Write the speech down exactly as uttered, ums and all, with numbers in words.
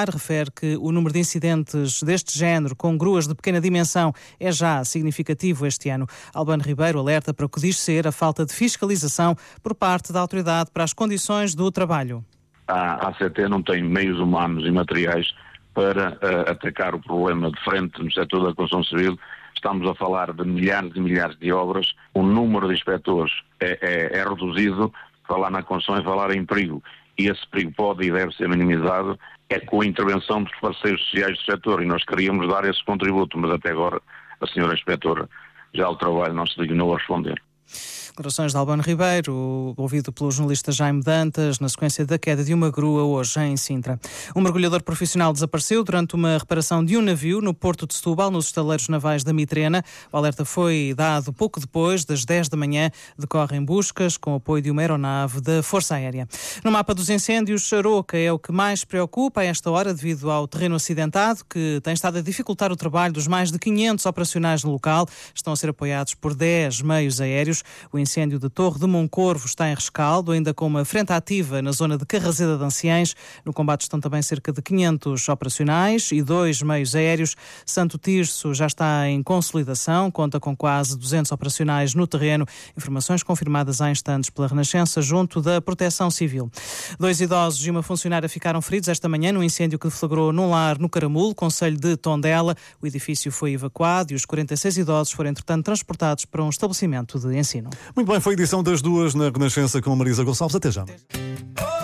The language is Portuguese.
Militar refere que o número de incidentes deste género com gruas de pequena dimensão é já significativo este ano. Albano Ribeiro alerta para o que diz ser a falta de fiscalização por parte da autoridade para as condições do trabalho. A A C T não tem meios humanos e materiais para uh, atacar o problema de frente no setor da construção civil. Estamos a falar de milhares e milhares de obras, o número de inspectores é, é, é reduzido, falar na construção é falar em perigo, e esse perigo pode e deve ser minimizado é com a intervenção dos parceiros sociais do setor, e nós queríamos dar esse contributo, mas até agora a senhora inspetora já o trabalho não se dignou a responder. Declarações de Albano Ribeiro, ouvido pelo jornalista Jaime Dantas, na sequência da queda de uma grua hoje em Sintra. Um mergulhador profissional desapareceu durante uma reparação de um navio no porto de Setúbal, nos estaleiros navais da Mitrena. O alerta foi dado pouco depois das dez da manhã. Decorrem buscas com o apoio de uma aeronave da Força Aérea. No mapa dos incêndios, Aroca é o que mais preocupa a esta hora devido ao terreno acidentado, que tem estado a dificultar o trabalho dos mais de quinhentos operacionais no local. Estão a ser apoiados por dez meios aéreos. O incêndio de Torre de Moncorvo está em rescaldo, ainda com uma frente ativa na zona de Carraseda de Anciães. No combate estão também cerca de quinhentos operacionais e dois meios aéreos. Santo Tirso já está em consolidação, conta com quase duzentos operacionais no terreno. Informações confirmadas há instantes pela Renascença junto da Proteção Civil. Dois idosos e uma funcionária ficaram feridos esta manhã num incêndio que deflagrou num lar no Caramulo, concelho de Tondela. O edifício foi evacuado e os quarenta e seis idosos foram, entretanto, transportados para um estabelecimento de ensino. Muito bem, foi a edição das duas na Renascença com a Marisa Gonçalves. Até já.